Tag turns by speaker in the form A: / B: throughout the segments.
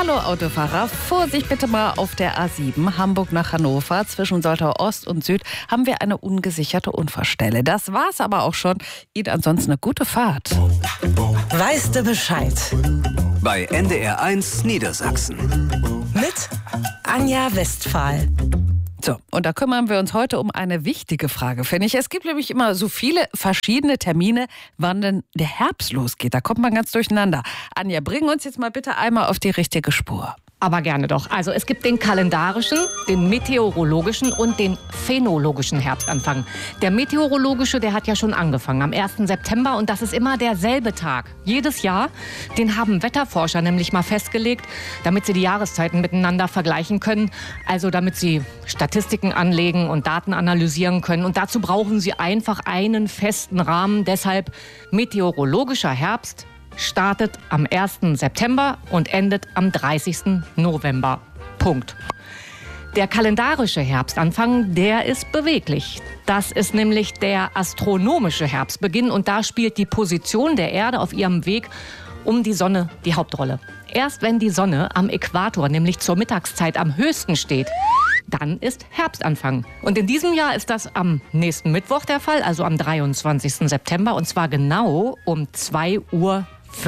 A: Hallo Autofahrer, Vorsicht bitte mal auf der A7 Hamburg nach Hannover. Zwischen Soltau Ost und Süd haben wir eine ungesicherte Unfallstelle. Das war's aber auch schon. Ihnen ansonsten eine gute Fahrt.
B: Weißt du Bescheid?
C: Bei NDR1 Niedersachsen.
B: Mit Anja Westphal.
A: So, und da kümmern wir uns heute um eine wichtige Frage, finde ich. Es gibt nämlich immer so viele verschiedene Termine, wann denn der Herbst losgeht. Da kommt man ganz durcheinander. Anja, bring uns jetzt mal bitte einmal auf die richtige Spur.
D: Aber gerne doch. Also es gibt den kalendarischen, den meteorologischen und den phänologischen Herbstanfang. Der meteorologische, der hat ja schon angefangen am 1. September und das ist immer derselbe Tag. Jedes Jahr. Den haben Wetterforscher nämlich mal festgelegt, damit sie die Jahreszeiten miteinander vergleichen können. Also damit sie Statistiken anlegen und Daten analysieren können. Und dazu brauchen sie einfach einen festen Rahmen. Deshalb meteorologischer Herbst startet am 1. September und endet am 30. November. Punkt. Der kalendarische Herbstanfang, der ist beweglich. Das ist nämlich der astronomische Herbstbeginn und da spielt die Position der Erde auf ihrem Weg um die Sonne die Hauptrolle. Erst wenn die Sonne am Äquator, nämlich zur Mittagszeit, am höchsten steht, dann ist Herbstanfang. Und in diesem Jahr ist das am nächsten Mittwoch der Fall, also am 23. September und zwar genau um 2:05 Uhr.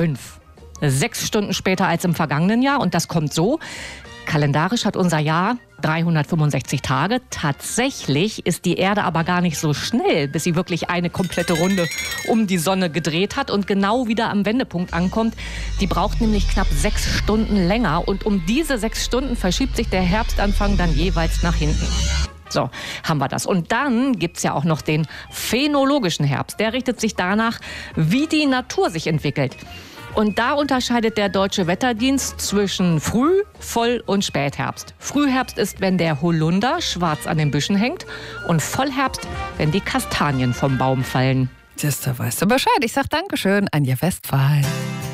D: 6 Stunden später als im vergangenen Jahr. Und das kommt so. Kalendarisch hat unser Jahr 365 Tage. Tatsächlich ist die Erde aber gar nicht so schnell, bis sie wirklich eine komplette Runde um die Sonne gedreht hat und genau wieder am Wendepunkt ankommt. Die braucht nämlich knapp 6 Stunden länger. Und um diese 6 Stunden verschiebt sich der Herbstanfang dann jeweils nach hinten. So, haben wir das. Und dann gibt's ja auch noch den phänologischen Herbst. Der richtet sich danach, wie die Natur sich entwickelt. Und da unterscheidet der Deutsche Wetterdienst zwischen Früh-, Voll- und Spätherbst. Frühherbst ist, wenn der Holunder schwarz an den Büschen hängt. Und Vollherbst, wenn die Kastanien vom Baum fallen.
A: Siehste, weißt du Bescheid. Ich sag Dankeschön, Anja Westphal.